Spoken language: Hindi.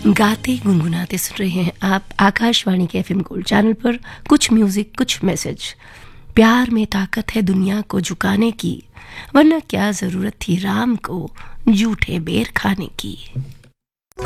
गाते गुनगुनाते सुन रहे हैं आप आकाशवाणी के एफएम गोल्ड चैनल पर कुछ म्यूजिक कुछ मैसेज। प्यार में ताकत है दुनिया को झुकाने की, वरना क्या जरूरत थी राम को जूठे बेर खाने की।